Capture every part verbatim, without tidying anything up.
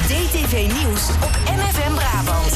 D T V Nieuws op M F M Brabant.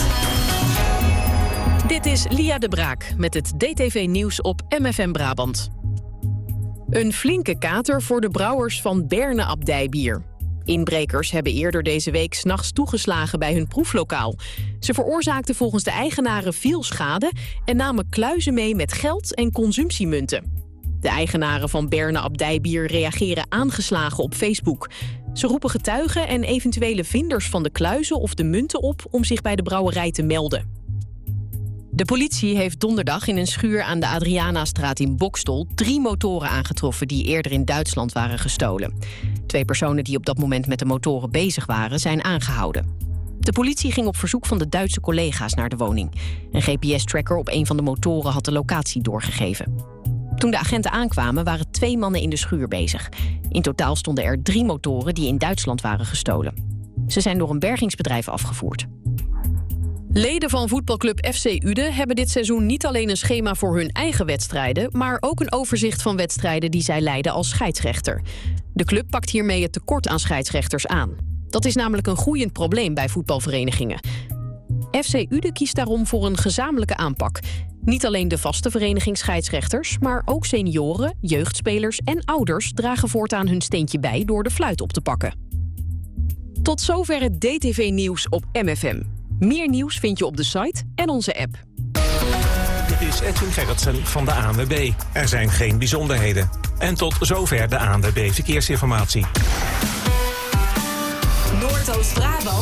Dit is Lia de Braak met het D T V Nieuws op M F M Brabant. Een flinke kater voor de brouwers van Berne Abdijbier. Inbrekers hebben eerder deze week 's nachts toegeslagen bij hun proeflokaal. Ze veroorzaakten volgens de eigenaren veel schade en namen kluizen mee met geld en consumptiemunten. De eigenaren van Berne Abdijbier reageren aangeslagen op Facebook. Ze roepen getuigen en eventuele vinders van de kluizen of de munten op om zich bij de brouwerij te melden. De politie heeft donderdag in een schuur aan de Adrianastraat in Boxtel drie motoren aangetroffen die eerder in Duitsland waren gestolen. Twee personen die op dat moment met de motoren bezig waren zijn aangehouden. De politie ging op verzoek van de Duitse collega's naar de woning. Een G P S-tracker op een van de motoren had de locatie doorgegeven. Toen de agenten aankwamen waren twee mannen in de schuur bezig. In totaal stonden er drie motoren die in Duitsland waren gestolen. Ze zijn door een bergingsbedrijf afgevoerd. Leden van voetbalclub F C Uden hebben dit seizoen niet alleen een schema voor hun eigen wedstrijden, maar ook een overzicht van wedstrijden die zij leiden als scheidsrechter. De club pakt hiermee het tekort aan scheidsrechters aan. Dat is namelijk een groeiend probleem bij voetbalverenigingen. F C Uden kiest daarom voor een gezamenlijke aanpak. Niet alleen de vaste vereniging scheidsrechters, maar ook senioren, jeugdspelers en ouders dragen voortaan hun steentje bij door de fluit op te pakken. Tot zover het D T V-nieuws op M F M. Meer nieuws vind je op de site en onze app. Dit is Edwin Gerritsen van de A N W B. Er zijn geen bijzonderheden. En tot zover de A N W B Verkeersinformatie. Noordoost-Brabant.